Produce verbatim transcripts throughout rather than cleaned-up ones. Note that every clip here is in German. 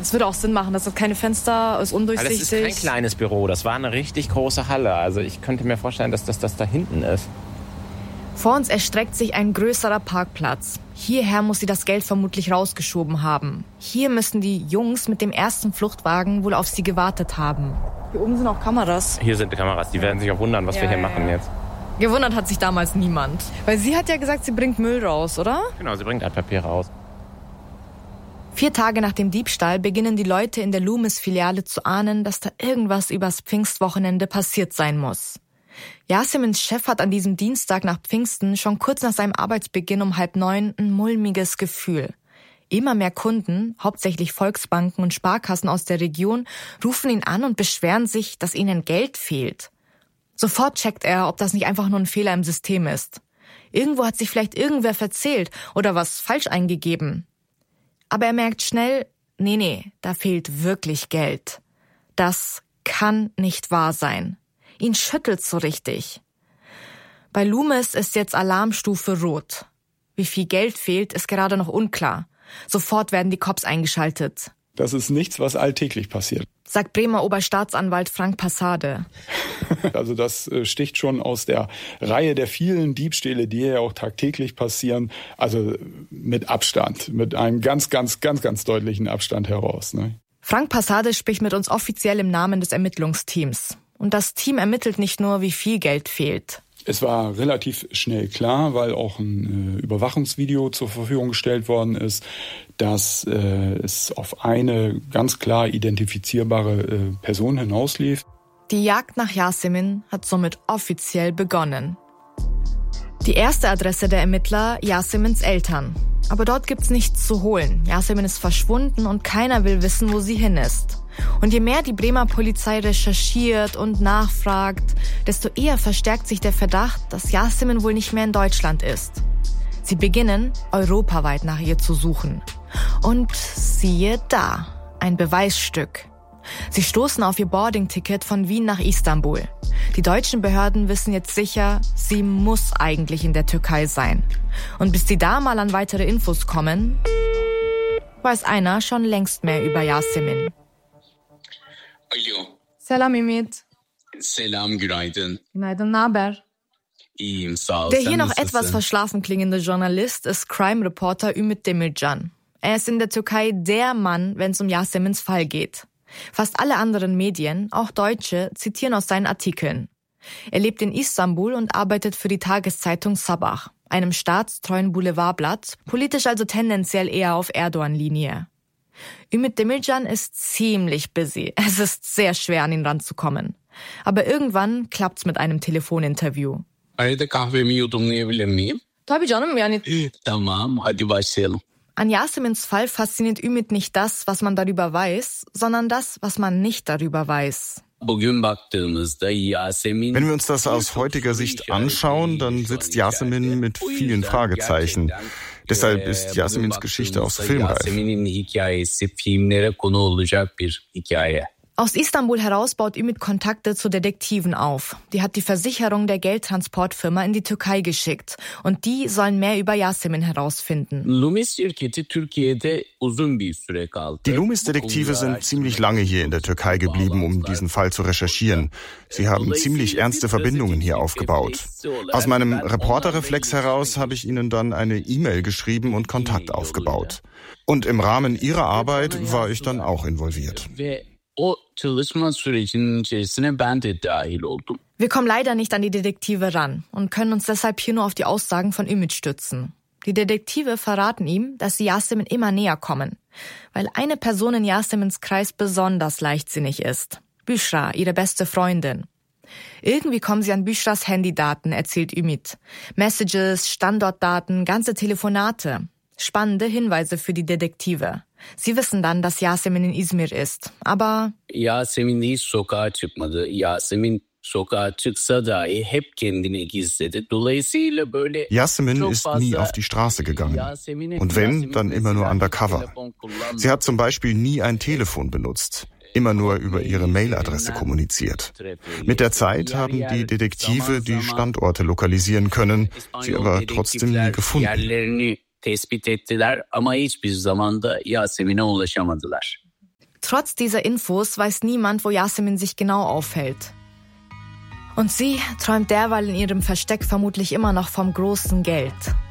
Das würde auch Sinn machen, das hat keine Fenster, ist undurchsichtig. Aber das ist kein kleines Büro, das war eine richtig große Halle. Also ich könnte mir vorstellen, dass das, das da hinten ist. Vor uns erstreckt sich ein größerer Parkplatz. Hierher muss sie das Geld vermutlich rausgeschoben haben. Hier müssen die Jungs mit dem ersten Fluchtwagen wohl auf sie gewartet haben. Hier oben sind auch Kameras. Hier sind Kameras, die werden sich auch wundern, was ja, wir hier ja, machen jetzt. Gewundert hat sich damals niemand. Weil sie hat ja gesagt, sie bringt Müll raus, oder? Genau, sie bringt Altpapier raus. Vier Tage nach dem Diebstahl beginnen die Leute in der Loomis-Filiale zu ahnen, dass da irgendwas übers Pfingstwochenende passiert sein muss. Yasemins Chef hat an diesem Dienstag nach Pfingsten schon kurz nach seinem Arbeitsbeginn um halb neun ein mulmiges Gefühl. Immer mehr Kunden, hauptsächlich Volksbanken und Sparkassen aus der Region, rufen ihn an und beschweren sich, dass ihnen Geld fehlt. Sofort checkt er, ob das nicht einfach nur ein Fehler im System ist. Irgendwo hat sich vielleicht irgendwer verzählt oder was falsch eingegeben. Aber er merkt schnell, nee, nee, da fehlt wirklich Geld. Das kann nicht wahr sein. Ihn schüttelt's so richtig. Bei Loomis ist jetzt Alarmstufe rot. Wie viel Geld fehlt, ist gerade noch unklar. Sofort werden die Cops eingeschaltet. Das ist nichts, was alltäglich passiert, sagt Bremer Oberstaatsanwalt Frank Passade. Also das sticht schon aus der Reihe der vielen Diebstähle, die ja auch tagtäglich passieren, also mit Abstand, mit einem ganz, ganz, ganz, ganz deutlichen Abstand heraus. Ne? Frank Passade spricht mit uns offiziell im Namen des Ermittlungsteams. Und das Team ermittelt nicht nur, wie viel Geld fehlt. Es war relativ schnell klar, weil auch ein äh, Überwachungsvideo zur Verfügung gestellt worden ist, dass äh, es auf eine ganz klar identifizierbare äh, Person hinauslief. Die Jagd nach Yasemin hat somit offiziell begonnen. Die erste Adresse der Ermittler, Yasemins Eltern. Aber dort gibt's nichts zu holen. Yasemin ist verschwunden und keiner will wissen, wo sie hin ist. Und je mehr die Bremer Polizei recherchiert und nachfragt, desto eher verstärkt sich der Verdacht, dass Yasemin wohl nicht mehr in Deutschland ist. Sie beginnen, europaweit nach ihr zu suchen. Und siehe da, ein Beweisstück. Sie stoßen auf ihr Boarding-Ticket von Wien nach Istanbul. Die deutschen Behörden wissen jetzt sicher, sie muss eigentlich in der Türkei sein. Und bis sie da mal an weitere Infos kommen, weiß einer schon längst mehr über Yasemin. Alo. Selam Ümit. Selam, günaydın. Günaydın, ne haber? İyiyim, sağ ol. Der hier noch etwas verschlafen klingende Journalist ist Crime-Reporter Ümit Demircan. Er ist in der Türkei der Mann, wenn es um Yasemins Fall geht. Fast alle anderen Medien, auch deutsche, zitieren aus seinen Artikeln. Er lebt in Istanbul und arbeitet für die Tageszeitung Sabah, einem staatstreuen Boulevardblatt, politisch also tendenziell eher auf Erdogan-Linie. Ümit Demircan ist ziemlich busy. Es ist sehr schwer, an ihn ranzukommen. Aber irgendwann klappt's mit einem Telefoninterview. Arada kahvemi yudumlayabilir miyim? Tabii canım, yani. Tamam, hadi başlayalım. An Yasemins Fall fasziniert Ümit nicht das, was man darüber weiß, sondern das, was man nicht darüber weiß. Wenn wir uns das aus heutiger Sicht anschauen, dann sitzt Yasemin mit vielen Fragezeichen. Deshalb ist Yasemins Geschichte auch so filmreif. Aus Istanbul heraus baut Ümit Kontakte zu Detektiven auf. Die hat die Versicherung der Geldtransportfirma in die Türkei geschickt. Und die sollen mehr über Yasemin herausfinden. Die Loomis-Detektive sind ziemlich lange hier in der Türkei geblieben, um diesen Fall zu recherchieren. Sie haben ziemlich ernste Verbindungen hier aufgebaut. Aus meinem Reporterreflex heraus habe ich ihnen dann eine E-Mail geschrieben und Kontakt aufgebaut. Und im Rahmen ihrer Arbeit war ich dann auch involviert. Wir kommen leider nicht an die Detektive ran und können uns deshalb hier nur auf die Aussagen von Ümit stützen. Die Detektive verraten ihm, dass sie Yasemin immer näher kommen, weil eine Person in Yasemins Kreis besonders leichtsinnig ist. Büschra, ihre beste Freundin. Irgendwie kommen sie an Büschras Handydaten, erzählt Ümit. Messages, Standortdaten, ganze Telefonate. Spannende Hinweise für die Detektive. Sie wissen dann, dass Yasemin in İzmir ist, aber... Yasemin hiç sokağa çıkmadı. Yasemin sokağa çıksa dahi hep kendini gizledi. Dolayısıyla böyle... Yasemin ist nie auf die Straße gegangen. Und wenn, dann immer nur undercover. Sie hat zum Beispiel nie ein Telefon benutzt. Immer nur über ihre Mailadresse kommuniziert. Mit der Zeit haben die Detektive die Standorte lokalisieren können, sie aber trotzdem nie gefunden. tespit ettiler ama hiçbir zaman da Yasemin'e ulaşamadılar. Trotz dieser Infos weiß niemand, wo Yasemin sich genau aufhält. Und sie träumt derweil in ihrem Versteck vermutlich immer noch vom großen Geld.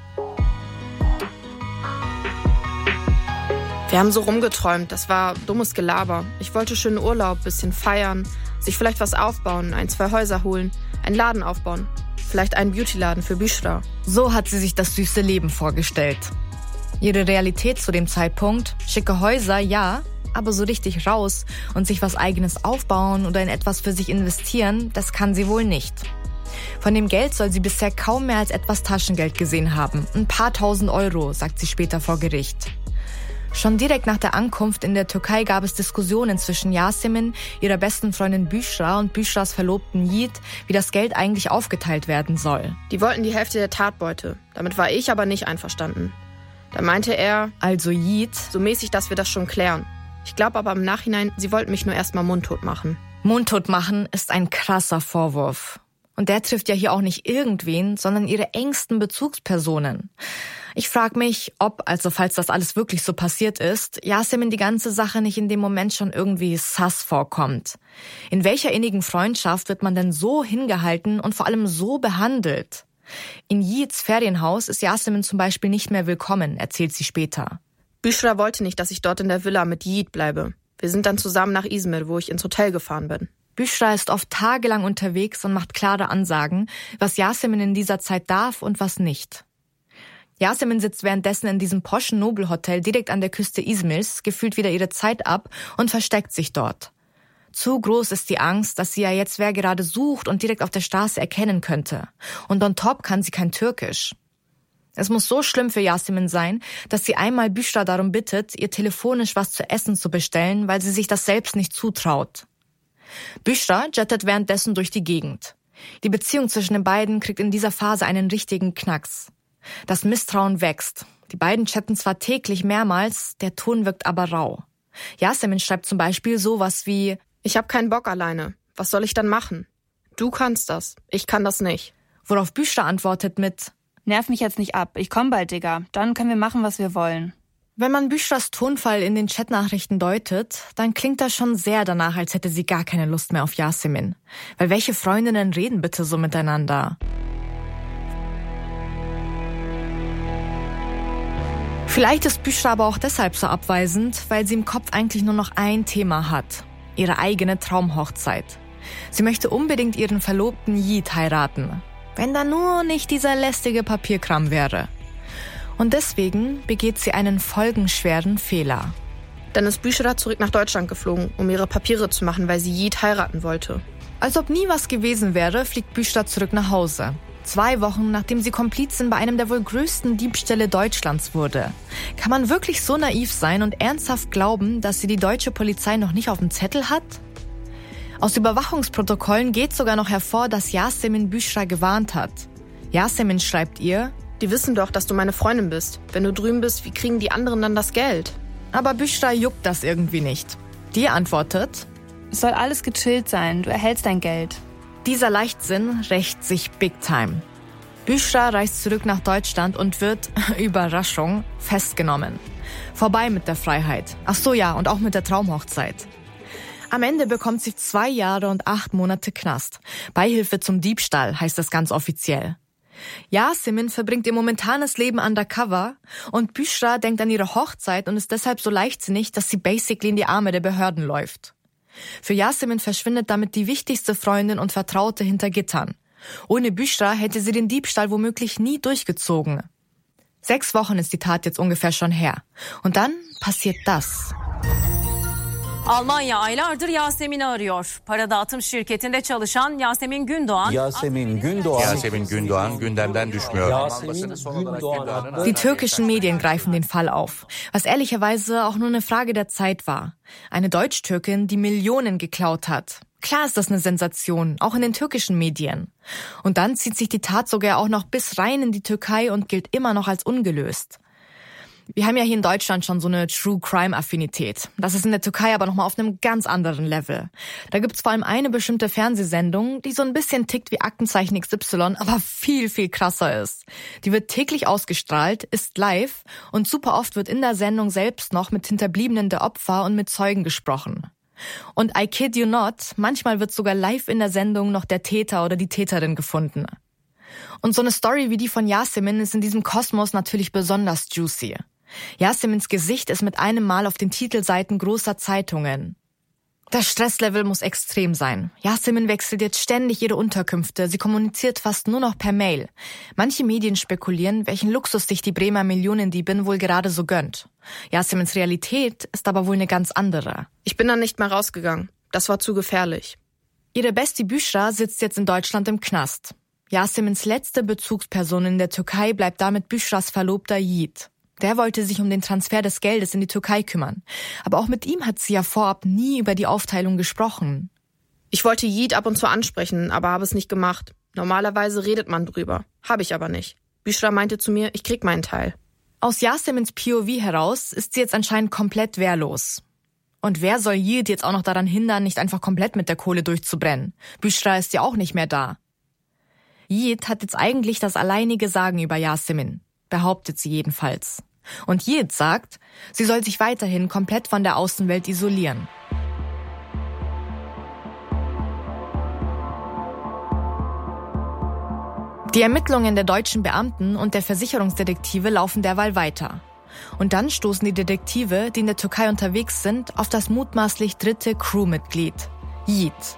Wir haben so rumgeträumt, das war dummes Gelaber. Ich wollte schönen Urlaub, bisschen feiern, sich vielleicht was aufbauen, ein, zwei Häuser holen, einen Laden aufbauen. Vielleicht einen Beautyladen für Büchra. So hat sie sich das süße Leben vorgestellt. Ihre Realität zu dem Zeitpunkt, schicke Häuser, ja, aber so richtig raus und sich was Eigenes aufbauen oder in etwas für sich investieren, das kann sie wohl nicht. Von dem Geld soll sie bisher kaum mehr als etwas Taschengeld gesehen haben. Ein paar tausend Euro, sagt sie später vor Gericht. Schon direkt nach der Ankunft in der Türkei gab es Diskussionen zwischen Yasemin, ihrer besten Freundin Büchra und Büchras Verlobten Yiğit, wie das Geld eigentlich aufgeteilt werden soll. Die wollten die Hälfte der Tatbeute. Damit war ich aber nicht einverstanden. Da meinte er, also Yiğit, so mäßig, dass wir das schon klären. Ich glaube aber im Nachhinein, sie wollten mich nur erstmal mundtot machen. Mundtot machen ist ein krasser Vorwurf. Und der trifft ja hier auch nicht irgendwen, sondern ihre engsten Bezugspersonen. Ich frage mich, ob, also falls das alles wirklich so passiert ist, Yasemin die ganze Sache nicht in dem Moment schon irgendwie sus vorkommt. In welcher innigen Freundschaft wird man denn so hingehalten und vor allem so behandelt? In Yiğits Ferienhaus ist Yasemin zum Beispiel nicht mehr willkommen, erzählt sie später. Büchra wollte nicht, dass ich dort in der Villa mit Yiğit bleibe. Wir sind dann zusammen nach Izmir, wo ich ins Hotel gefahren bin. Büchra ist oft tagelang unterwegs und macht klare Ansagen, was Yasemin in dieser Zeit darf und was nicht. Yasemin sitzt währenddessen in diesem poschen Nobelhotel direkt an der Küste Izmirs, gefühlt wieder ihre Zeit ab und versteckt sich dort. Zu groß ist die Angst, dass sie ja jetzt wer gerade sucht und direkt auf der Straße erkennen könnte. Und on top kann sie kein Türkisch. Es muss so schlimm für Yasemin sein, dass sie einmal Büchra darum bittet, ihr telefonisch was zu essen zu bestellen, weil sie sich das selbst nicht zutraut. Büchra jettet währenddessen durch die Gegend. Die Beziehung zwischen den beiden kriegt in dieser Phase einen richtigen Knacks. Das Misstrauen wächst. Die beiden chatten zwar täglich mehrmals, der Ton wirkt aber rau. Yasemin schreibt zum Beispiel sowas wie: Ich hab keinen Bock alleine. Was soll ich dann machen? Du kannst das. Ich kann das nicht. Worauf Büchra antwortet mit: Nerv mich jetzt nicht ab. Ich komm bald, Digga. Dann können wir machen, was wir wollen. Wenn man Büchras Tonfall in den Chatnachrichten deutet, dann klingt das schon sehr danach, als hätte sie gar keine Lust mehr auf Yasemin. Weil welche Freundinnen reden bitte so miteinander? Vielleicht ist Büchra aber auch deshalb so abweisend, weil sie im Kopf eigentlich nur noch ein Thema hat. Ihre eigene Traumhochzeit. Sie möchte unbedingt ihren Verlobten Yiğit heiraten. Wenn da nur nicht dieser lästige Papierkram wäre. Und deswegen begeht sie einen folgenschweren Fehler. Dann ist Büchra zurück nach Deutschland geflogen, um ihre Papiere zu machen, weil sie Yiğit heiraten wollte. Als ob nie was gewesen wäre, fliegt Büchra zurück nach Hause. Zwei Wochen, nachdem sie Komplizin bei einem der wohl größten Diebstähle Deutschlands wurde. Kann man wirklich so naiv sein und ernsthaft glauben, dass sie die deutsche Polizei noch nicht auf dem Zettel hat? Aus Überwachungsprotokollen geht sogar noch hervor, dass Yasemin Büchra gewarnt hat. Yasemin schreibt ihr: Die wissen doch, dass du meine Freundin bist. Wenn du drüben bist, wie kriegen die anderen dann das Geld? Aber Büchra juckt das irgendwie nicht. Die antwortet: Es soll alles gechillt sein, du erhältst dein Geld. Dieser Leichtsinn rächt sich big time. Büchra reist zurück nach Deutschland und wird, Überraschung, festgenommen. Vorbei mit der Freiheit. Ach so, ja, und auch mit der Traumhochzeit. Am Ende bekommt sie zwei Jahre und acht Monate Knast. Beihilfe zum Diebstahl heißt das ganz offiziell. Yasemin verbringt ihr momentanes Leben undercover und Büchra denkt an ihre Hochzeit und ist deshalb so leichtsinnig, dass sie basically in die Arme der Behörden läuft. Für Yasemin verschwindet damit die wichtigste Freundin und Vertraute hinter Gittern. Ohne Büchra hätte sie den Diebstahl womöglich nie durchgezogen. Sechs Wochen ist die Tat jetzt ungefähr schon her. Und dann passiert das. Almanya aylardır Yasemin'i arıyor. Para dağıtım şirketinde çalışan Yasemin Gündoğan. Yasemin Gündoğan. Yasemin Gündoğan gündemden düşmüyor. Die türkischen Medien greifen den Fall auf, was ehrlicherweise auch nur eine Frage der Zeit war. Eine Deutsch-Türkin, die Millionen geklaut hat. Klar ist das eine Sensation, auch in den türkischen Medien. Und dann zieht sich die Tat sogar auch noch bis rein in die Türkei und gilt immer noch als ungelöst. Wir haben ja hier in Deutschland schon so eine True-Crime-Affinität. Das ist in der Türkei aber nochmal auf einem ganz anderen Level. Da gibt's vor allem eine bestimmte Fernsehsendung, die so ein bisschen tickt wie Aktenzeichen X Y, aber viel, viel krasser ist. Die wird täglich ausgestrahlt, ist live und super oft wird in der Sendung selbst noch mit Hinterbliebenen der Opfer und mit Zeugen gesprochen. Und I kid you not, manchmal wird sogar live in der Sendung noch der Täter oder die Täterin gefunden. Und so eine Story wie die von Yasemin ist in diesem Kosmos natürlich besonders juicy. Yasemins Gesicht ist mit einem Mal auf den Titelseiten großer Zeitungen. Das Stresslevel muss extrem sein. Yasemin wechselt jetzt ständig ihre Unterkünfte. Sie kommuniziert fast nur noch per Mail. Manche Medien spekulieren, welchen Luxus sich die Bremer Millionendiebin wohl gerade so gönnt. Yasemins Realität ist aber wohl eine ganz andere. Ich bin dann nicht mehr rausgegangen. Das war zu gefährlich. Ihre Bestie Büşra sitzt jetzt in Deutschland im Knast. Yasemins letzte Bezugsperson in der Türkei bleibt damit Büşras Verlobter Yiğit. Der wollte sich um den Transfer des Geldes in die Türkei kümmern. Aber auch mit ihm hat sie ja vorab nie über die Aufteilung gesprochen. Ich wollte Yiğit ab und zu ansprechen, aber habe es nicht gemacht. Normalerweise redet man drüber. Habe ich aber nicht. Büşra meinte zu mir, ich krieg meinen Teil. Aus Yasemins P O V heraus ist sie jetzt anscheinend komplett wehrlos. Und wer soll Yiğit jetzt auch noch daran hindern, nicht einfach komplett mit der Kohle durchzubrennen? Büşra ist ja auch nicht mehr da. Yiğit hat jetzt eigentlich das alleinige Sagen über Yasemin, behauptet sie jedenfalls. Und Yiğit sagt, sie soll sich weiterhin komplett von der Außenwelt isolieren. Die Ermittlungen der deutschen Beamten und der Versicherungsdetektive laufen derweil weiter. Und dann stoßen die Detektive, die in der Türkei unterwegs sind, auf das mutmaßlich dritte Crewmitglied, Yiğit.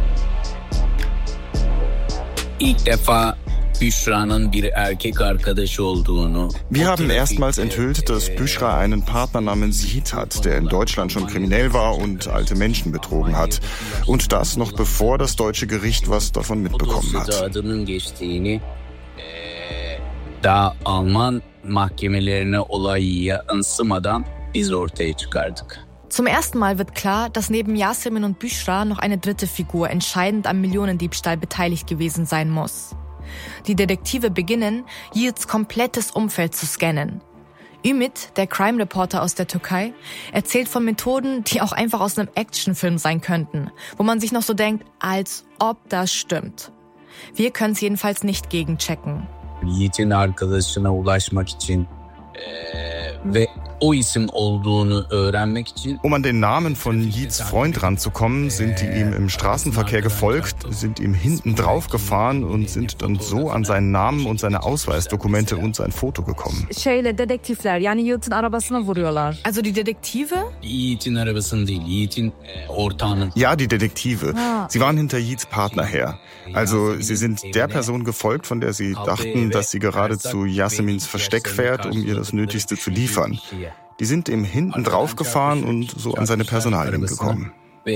İlk defa Büşra'nın bir erkek arkadaşı olduğunu. Wir haben erstmals enthüllt, dass Büşra einen Partner namens Yiğit hat, der in Deutschland schon kriminell war und alte Menschen betrogen hat. Und das noch bevor das deutsche Gericht was davon mitbekommen hat. Da Alman mahkemelerine olayı yansımadan biz ortaya çıkardık. Zum ersten Mal wird klar, dass neben Yasemin und Büşra noch eine dritte Figur entscheidend am Millionendiebstahl beteiligt gewesen sein muss. Die Detektive beginnen, Yiğit's komplettes Umfeld zu scannen. Ümit, der Crime-Reporter aus der Türkei, erzählt von Methoden, die auch einfach aus einem Actionfilm sein könnten, wo man sich noch so denkt, als ob das stimmt. Wir können es jedenfalls nicht gegenchecken. Yiğit'in arkadaşına ulaşmak için ee, ve o isim olduğunu öğrenmek için. Um an den Namen von Yiğit's Freund ranzukommen, sind die ihm im Straßenverkehr gefolgt, sind ihm hinten drauf gefahren und sind dann so an seinen Namen und seine Ausweisdokumente und sein Foto gekommen. Şeyle dedektifler yani Yiğit'in arabasına vuruyorlar. Also die Detektive? Yiğit'in arabasını değil, Yiğit'in ortağının. Ja, die Detektive. Sie waren hinter Yiğit's Partner her. Also sie sind der Person gefolgt, von der sie dachten, dass sie gerade zu Yasemins Versteck fährt, um ihr das Nötigste zu liefern. Die sind ihm hinten drauf gefahren und so an seine Personalien gekommen.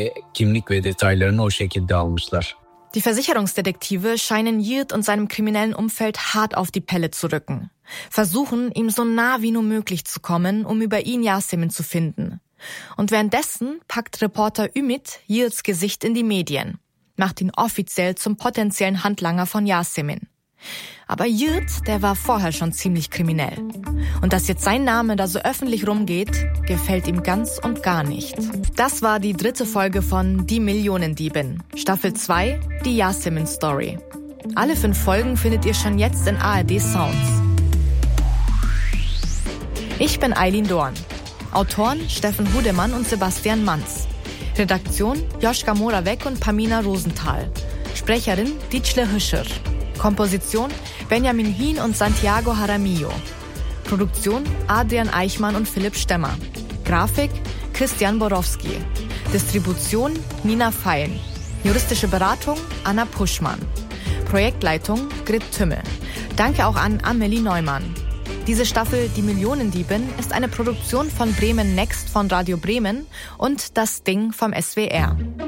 Die Versicherungsdetektive scheinen Yiğit und seinem kriminellen Umfeld hart auf die Pelle zu rücken. Versuchen, ihm so nah wie nur möglich zu kommen, um über ihn Yasemin zu finden. Und währenddessen packt Reporter Ümit Yiğit's Gesicht in die Medien, macht ihn offiziell zum potenziellen Handlanger von Yasemin. Aber Yiğit, der war vorher schon ziemlich kriminell. Und dass jetzt sein Name da so öffentlich rumgeht, gefällt ihm ganz und gar nicht. Das war die dritte Folge von Die Millionendiebin, Staffel zwei, die Yasemin-Story. Alle fünf Folgen findet ihr schon jetzt in A R D Sounds. Ich bin Aylin Dorn. Autoren Steffen Hudemann und Sebastian Manz. Redaktion Joschka Moravec und Pamina Rosenthal. Sprecherin Dicle Hüscher. Komposition Benjamin Hien und Santiago Jaramillo. Produktion Adrian Eichmann und Philipp Stemmer. Grafik Christian Borowski. Distribution Nina Fein. Juristische Beratung Anna Puschmann. Projektleitung Grit Tümmel. Danke auch an Amelie Neumann. Diese Staffel Die Millionendiebin ist eine Produktion von Bremen Next von Radio Bremen und Das Ding vom S W R.